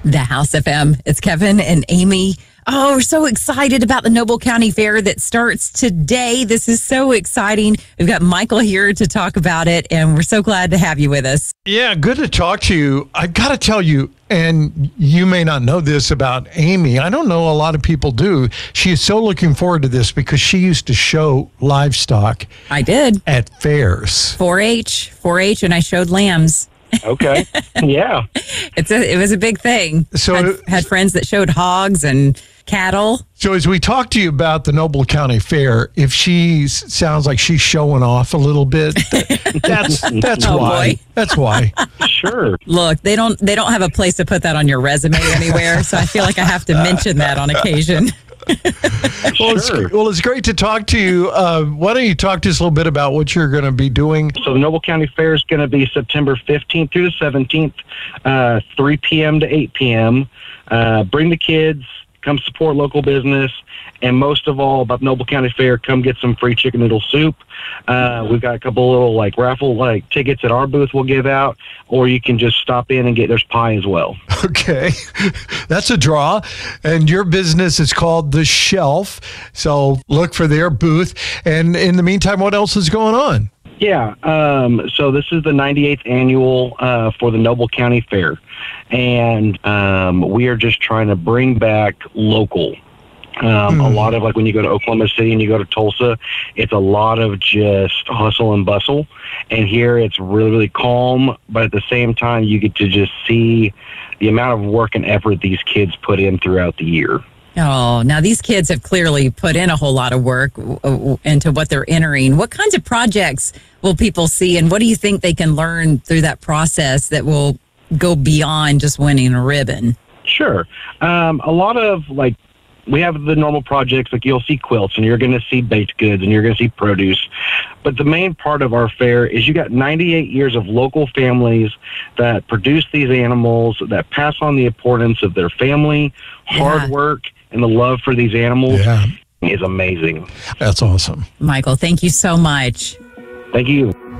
The House FM. It's Kevin and Amy. Oh, we're so excited about the Noble County Fair that starts today. This is so exciting. We've got Michael here to talk about it, and we're so glad to have you with us. Yeah, good to talk to you. I got to tell you, and you may not know this about Amy. I don't know a lot of people do. She is so looking forward to this because she used to show livestock. I did. At fairs. 4-H, and I showed lambs. Okay. Yeah. It was a big thing. So had friends that showed hogs and cattle. So as we talk to you about the Noble County Fair, if she sounds like she's showing off a little bit, that's Oh, why. boy. That's why. Sure. Look, they don't have a place to put that on your resume anywhere, so I feel like I have to mention that on occasion. Well, it's great to talk to you. Why don't you talk to us a little bit about what you're going to be doing? So the Noble County Fair is going to be September 15th through the 17th, 3 p.m. to 8 p.m. Bring the kids, come support local business, and most of all about the Noble County Fair, come get some free chicken noodle soup. We've got a couple little raffle tickets at our booth we'll give out, or you can just stop in and there's pie as well. Okay, that's a draw. And your business is called The Shelf, so look for their booth. And in the meantime, what else is going on? Yeah, so this is the 98th annual for the Noble County Fair, and we are just trying to bring back local. A lot of when you go to Oklahoma City and you go to Tulsa, it's a lot of just hustle and bustle. And here it's really, really calm, but at the same time, you get to just see the amount of work and effort these kids put in throughout the year. Oh, now these kids have clearly put in a whole lot of work into what they're entering. What kinds of projects will people see, and what do you think they can learn through that process that will go beyond just winning a ribbon? Sure. A lot of we have the normal projects, you'll see quilts and you're going to see baked goods and you're going to see produce. But the main part of our fair is you got 98 years of local families that produce these animals, that pass on the importance of their family, hard work, and the love for these animals is amazing. That's awesome. Michael, thank you so much. Thank you.